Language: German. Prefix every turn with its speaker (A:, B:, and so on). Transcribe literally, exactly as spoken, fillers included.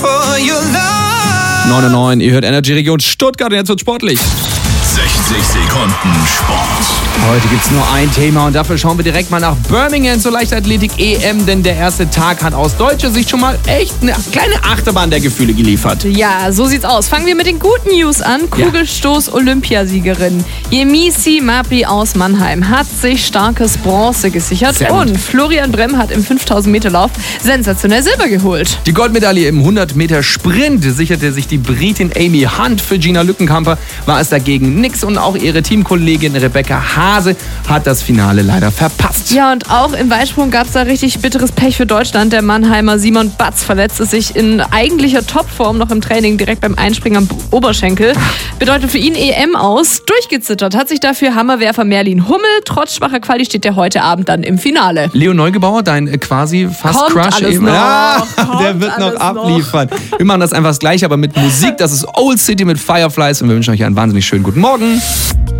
A: for your love.
B: neun Uhr neun, ihr hört Energy Region Stuttgart und jetzt wird sportlich.
C: sechzig Sekunden Sport.
B: Heute gibt's nur ein Thema und dafür schauen wir direkt mal nach Birmingham zur Leichtathletik-E M, denn der erste Tag hat aus deutscher Sicht schon mal echt eine kleine Achterbahn der Gefühle geliefert.
D: Ja, so sieht's aus. Fangen wir mit den guten News an. Kugelstoß-Olympiasiegerin Yemisi Mapi aus Mannheim hat sich starkes Bronze gesichert
B: Sehr gut.
D: und Florian Bremm hat im fünftausend Meter Lauf sensationell Silber geholt.
B: Die Goldmedaille im hundert Meter Sprint sicherte sich die Britin Amy Hunt. Für Gina Lückenkamper war es dagegen nix und auch ihre Teamkollegin Rebecca Hase hat das Finale leider verpasst.
D: Ja, und auch im Weitsprung gab es da richtig bitteres Pech für Deutschland. Der Mannheimer Simon Batz verletzte sich in eigentlicher Topform noch im Training direkt beim Einspringen am Oberschenkel. Bedeutet für ihn E M aus. Durchgezittert hat sich dafür Hammerwerfer Merlin Hummel. Trotz schwacher Quali steht er heute Abend dann im Finale.
B: Leo Neugebauer, dein äh, quasi fast
D: Kommt
B: Crush
D: alles
B: eben.
D: noch,
B: Ja,
D: kommt
B: der wird noch
D: alles
B: abliefern. Wir machen das einfach das Gleiche, aber mit Musik. Das ist Old City mit Fireflies und wir wünschen euch einen wahnsinnig schönen guten Morgen.